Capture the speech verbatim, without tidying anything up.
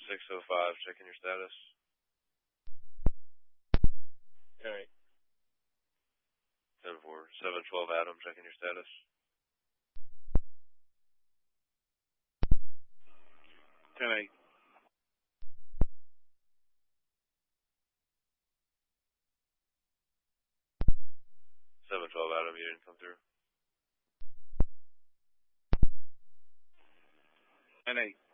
six oh five, checking your status. ten eight. ten four, seven twelve Adam, checking your status. ten eight. seven twelve Adam, you didn't come through. ten eight.